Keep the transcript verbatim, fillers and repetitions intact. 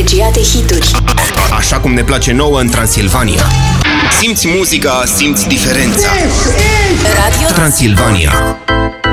Regia de hituri. Așa cum ne place nouă în Transilvania. Simți muzica, simți diferența. Radio Transilvania.